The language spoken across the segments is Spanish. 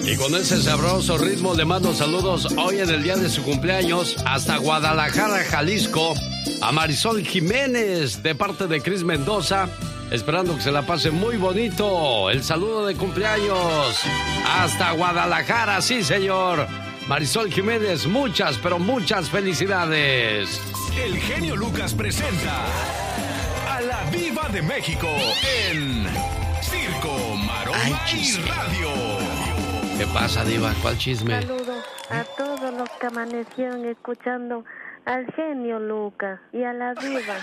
Y con ese sabroso ritmo le mando saludos hoy en el día de su cumpleaños hasta Guadalajara, Jalisco, a Marisol Jiménez de parte de Cris Mendoza, esperando que se la pase muy bonito. El saludo de cumpleaños hasta Guadalajara, sí señor. Marisol Jiménez, muchas, pero muchas felicidades. El genio Lucas presenta a la Diva de México en Circo, Maroma y Radio. ¿Qué pasa, Diva? ¿Cuál chisme? Saludos a todos los que amanecieron escuchando al genio Lucas y a la Diva.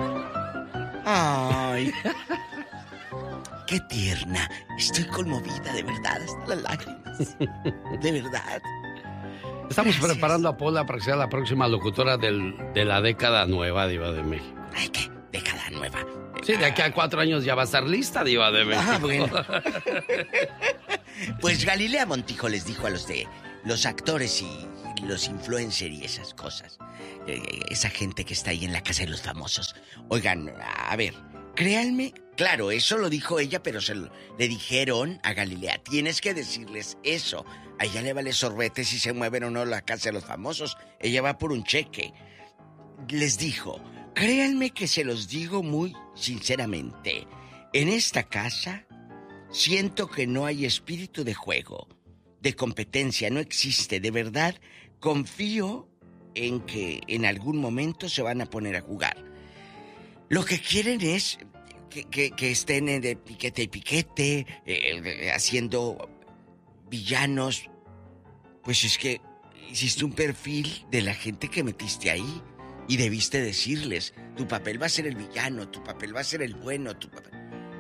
Ay, qué tierna. Estoy conmovida, de verdad, hasta las lágrimas. De verdad. Estamos Gracias. preparando a Pola para que sea la próxima locutora de la década nueva, Diva de México. Ay, ¿qué? Década nueva. Sí, de aquí a 4 años ya va a estar lista, Diva de México. Ah, bueno. Pues Galilea Montijo les dijo a los actores y los influencers y esas cosas, esa gente que está ahí en la casa de los famosos. Oigan, a ver, créanme, claro, eso lo dijo ella, pero le dijeron a Galilea, tienes que decirles eso. A ella le vale sorbete si se mueven o no a la casa de los famosos. Ella va por un cheque. Les dijo, créanme que se los digo muy sinceramente. En esta casa siento que no hay espíritu de juego, de competencia, no existe. De verdad, confío en que en algún momento se van a poner a jugar. Lo que quieren es que estén de piquete y piquete, haciendo villanos. Pues es que hiciste un perfil de la gente que metiste ahí y debiste decirles, tu papel va a ser el villano, tu papel va a ser el bueno, tu papel...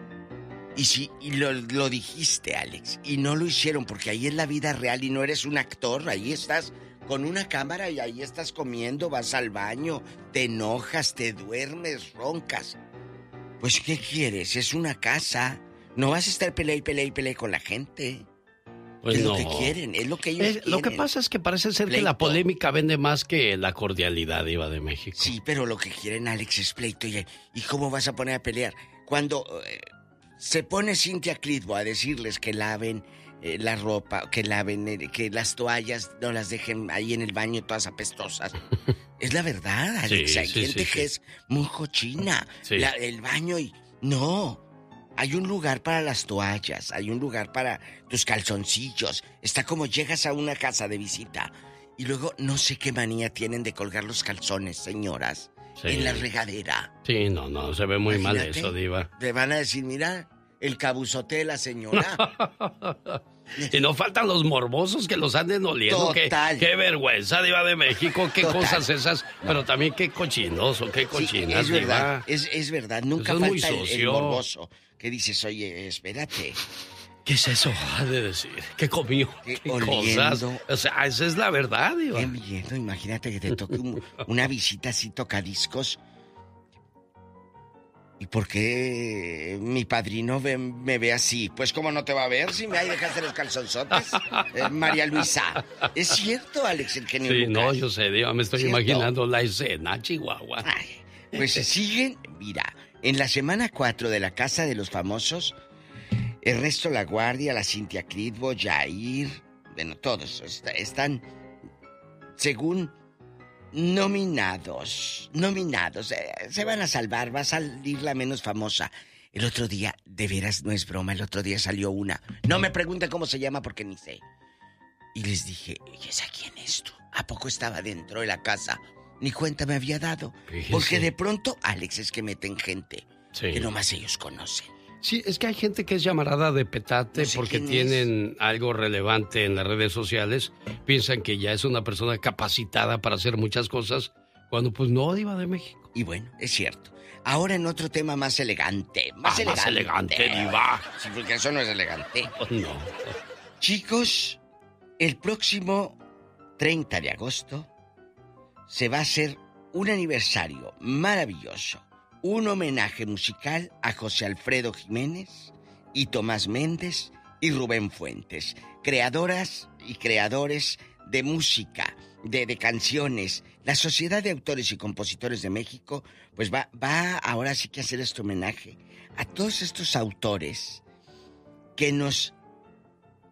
Y lo dijiste, Alex, y no lo hicieron porque ahí es la vida real y no eres un actor, ahí estás con una cámara y ahí estás comiendo, vas al baño, te enojas, te duermes, roncas. Pues ¿qué quieres? Es una casa, no vas a estar pelea y pelea con la gente. Pues es no. lo que quieren, es lo que ellos quieren. Lo que pasa es que parece ser pleito. que la polémica vende más que la cordialidad, Diva de México. Sí, pero lo que quieren, Alex, es pleito. ¿Y cómo vas a poner a pelear? Cuando se pone Cynthia Clitbo a decirles que laven la ropa, que laven, que las toallas no las dejen ahí en el baño todas apestosas. Es la verdad, Alex. Sí, hay sí, gente sí, que sí. es muy cochina. Sí. El baño y... No. Hay un lugar para las toallas, hay un lugar para tus calzoncillos. Está como llegas a una casa de visita y luego no sé qué manía tienen de colgar los calzones, señoras, Sí. en la regadera. Sí, no, se ve muy mal Imagínate, eso, Diva. Le van a decir, mira, el cabuzote de la señora. Y no faltan los morbosos que los anden oliendo. Total. Qué vergüenza, Diva de México, qué Total. cosas esas. No. Pero también qué cochinoso, qué Sí, cochinas, es verdad, Diva. es verdad. Nunca Eso es muy falta el sucio. morboso que dices, oye, espérate. ¿Qué es eso? Ha de decir. ¿Qué comió? ¿Qué ¿Qué oliendo? cosas? O sea, esa es la verdad, Diva. Qué miedo, imagínate que te toque una visita así tocadiscos. ¿Y por qué mi padrino me ve así? Pues cómo no te va a ver si me hay dejaste los calzonzotes, María Luisa. Es cierto, Alex, el genio Sí, Lucas. no, yo sé, Diva, me estoy ¿Cierto? imaginando la escena, Chihuahua. Ay, pues siguen, mira, en la semana 4 de la Casa de los Famosos, Ernesto La Guardia, la Cynthia Clitbo, Jair, bueno, todos están, según nominados, se van a salvar, va a salir la menos famosa. El otro día, de veras, no es broma, el otro día salió una, no me pregunten cómo se llama porque ni sé. Y les dije, ¿y esa quién es tú? ¿A poco estaba dentro de la casa? Ni cuenta me había dado. Fíjese. Porque de pronto, Alex, es que meten gente Sí. que nomás ellos conocen. Sí, es que hay gente que es llamarada de petate No sé porque quién tienen algo relevante en las redes sociales. Piensan que ya es una persona capacitada para hacer muchas cosas, cuando pues no, Diva de México. Y bueno, es cierto. Ahora en otro tema más elegante. Más elegante, Diva. Sí, porque eso no es elegante. No. Chicos, el próximo 30 de agosto se va a hacer un aniversario maravilloso. Un homenaje musical a José Alfredo Jiménez y Tomás Méndez y Rubén Fuentes, creadoras y creadores de música, de canciones. La Sociedad de Autores y Compositores de México pues va ahora sí que a hacer este homenaje a todos estos autores que nos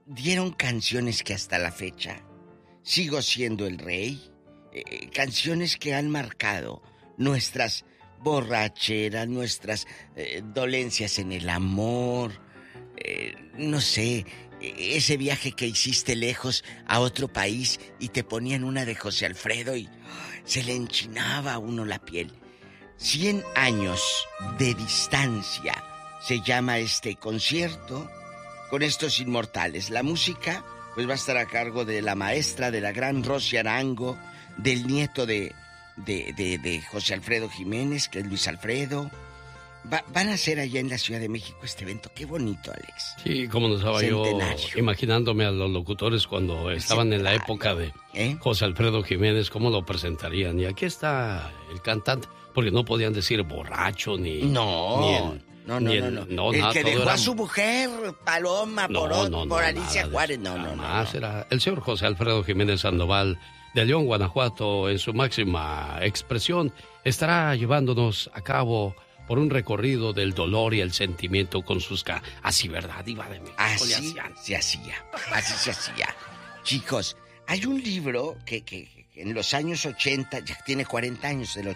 dieron canciones que hasta la fecha sigo siendo el rey. Canciones que han marcado nuestras borracheras, nuestras dolencias en el amor, no sé, ese viaje que hiciste lejos a otro país y te ponían una de José Alfredo y se le enchinaba a uno la piel. 100 años de distancia se llama este concierto con estos inmortales. La música pues va a estar a cargo de la maestra, de la gran Rosy Arango, del nieto de José Alfredo Jiménez, que es Luis Alfredo. Van a hacer allá en la Ciudad de México este evento. Qué bonito, Alex. Sí, como no estaba yo imaginándome a los locutores cuando estaban en la época de José Alfredo Jiménez, cómo lo presentarían. Y aquí está el cantante, porque no podían decir borracho ni... No, el que dejó a su mujer, Paloma, por Alicia Juárez. No. Era el señor José Alfredo Jiménez Sandoval de León, Guanajuato, en su máxima expresión, estará llevándonos a cabo por un recorrido del dolor y el sentimiento con sus... Así, ¿verdad, Diva de México? Así se hacía. Chicos, hay un libro que en los años 80, ya tiene 40 años, del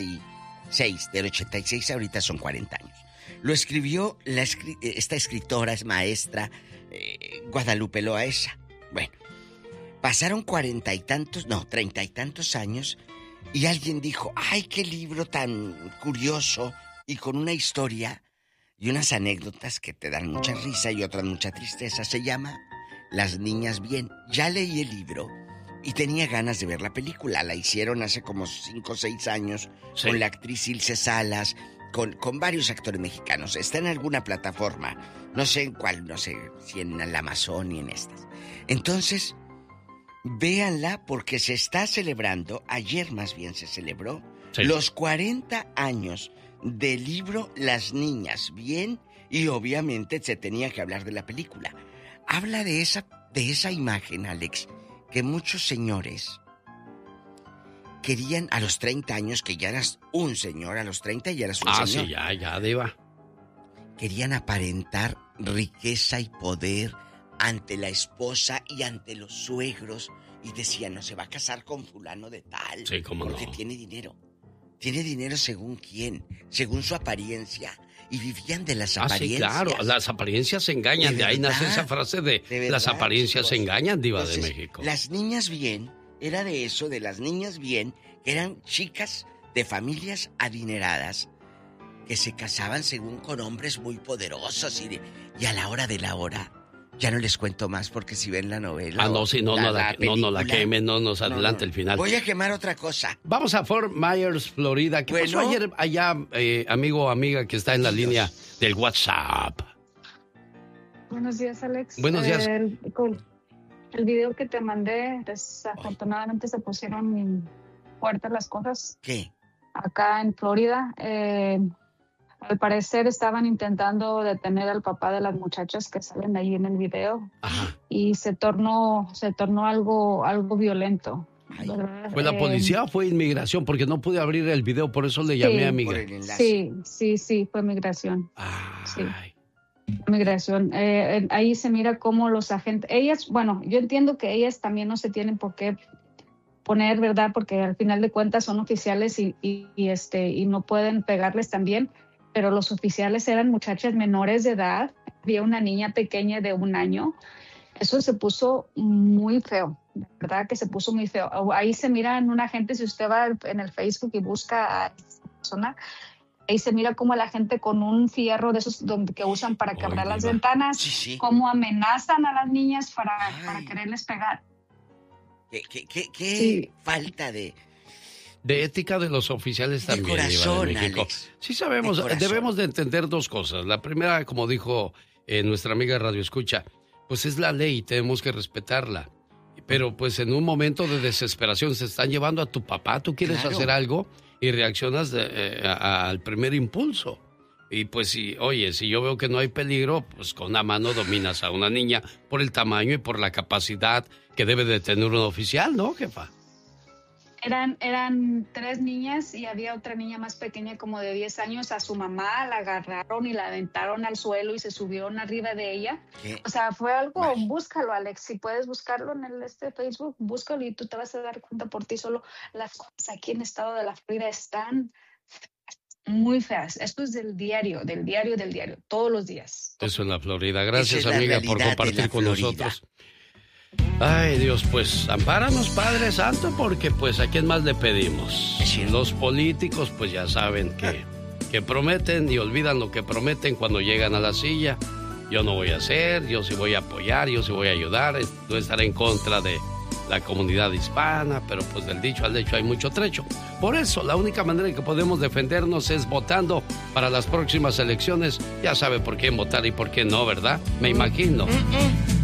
86 ahorita son 40 años. Lo escribió esta escritora, es maestra, Guadalupe Loaesa. Bueno, pasaron 30 y tantos años y alguien dijo, ¡ay, qué libro tan curioso! Y con una historia y unas anécdotas que te dan mucha risa y otras mucha tristeza. Se llama Las Niñas Bien. Ya leí el libro y tenía ganas de ver la película. La hicieron hace como 5 o 6 años, sí, con la actriz Ilse Salas, con varios actores mexicanos. Está en alguna plataforma, no sé en cuál, no sé si en el Amazon y en estas. Entonces, véanla porque se está celebrando, ayer más bien se celebró, sí, los 40 años del libro Las Niñas Bien, y obviamente se tenía que hablar de la película. Habla de esa imagen, Alex, que muchos señores querían a los 30 años, que ya eras un señor, a los 30 ya eras un señor. Sí, ya, Diva. Querían aparentar riqueza y poder ante la esposa y ante los suegros, y decían, no se va a casar con fulano de tal, sí, cómo porque no, tiene dinero. Tiene dinero según quién, según su apariencia. Y vivían de las apariencias. Sí, claro, las apariencias se engañan. De ahí nace esa frase de las apariencias se engañan, Diva. Entonces, de México. Las Niñas Bien, era de eso, de las niñas bien, que eran chicas de familias adineradas, que se casaban según con hombres muy poderosos y a la hora de la hora. Ya no les cuento más porque si ven la novela... no la quemen, no nos adelante el final. Voy a quemar otra cosa. Vamos a Fort Myers, Florida. ¿Qué pasó ayer allá, amigo o amiga que está en la línea del WhatsApp? Buenos días, Alex. Buenos días. El video que te mandé, desafortunadamente se pusieron fuertes las cosas. ¿Qué? Acá en Florida, al parecer estaban intentando detener al papá de las muchachas que salen ahí en el video. Ajá. Y se tornó algo violento. ¿Fue la policía o fue inmigración? Porque no pude abrir el video, por eso le llamé a amiga. Sí, fue migración. Ay. Sí. Migración. Ahí se mira cómo los agentes, yo entiendo que ellas también no se tienen por qué poner, ¿verdad? Porque al final de cuentas son oficiales y no pueden pegarles también, pero los oficiales eran muchachas menores de edad, había una niña pequeña de 1 año. Eso se puso muy feo, ¿verdad? Que se puso muy feo. Ahí se mira en un agente, si usted va en el Facebook y busca a esa persona, ahí se mira como la gente con un fierro de esos que usan para quebrar las ventanas, cómo amenazan a las niñas para quererles pegar. ¿Qué falta de ética de los oficiales también, corazón, de México? Alex. Sí sabemos, debemos de entender 2 cosas. La primera, como dijo nuestra amiga Radio Escucha, pues es la ley, tenemos que respetarla. Pero pues en un momento de desesperación se están llevando a tu papá, tú quieres hacer algo y reaccionas al primer impulso. Y pues si yo veo que no hay peligro, pues con una mano dominas a una niña por el tamaño y por la capacidad que debe de tener un oficial, ¿no, jefa? Eran 3 niñas y había otra niña más pequeña como de 10 años. A su mamá la agarraron y la aventaron al suelo y se subieron arriba de ella. ¿Qué? O sea, fue algo, búscalo, Alex, si puedes buscarlo en Facebook, búscalo y tú te vas a dar cuenta por ti solo. Las cosas aquí en el estado de la Florida están muy feas. Esto es del diario, todos los días. Eso en la Florida. Gracias, Esa es amiga, por compartir con nosotros. Ay, Dios, pues, ampáranos, Padre Santo, porque pues a quién más le pedimos. Los políticos, pues ya saben que prometen y olvidan lo que prometen cuando llegan a la silla. Yo no voy a hacer, yo sí voy a apoyar, yo sí voy a ayudar, no estaré en contra de la comunidad hispana, pero pues del dicho al hecho hay mucho trecho. Por eso, la única manera en que podemos defendernos es votando para las próximas elecciones. Ya sabe por quién votar y por qué no, ¿verdad? Me imagino.